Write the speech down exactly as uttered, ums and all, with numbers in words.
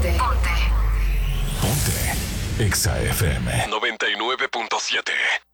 Ponte Exa F M noventa y nueve punto siete.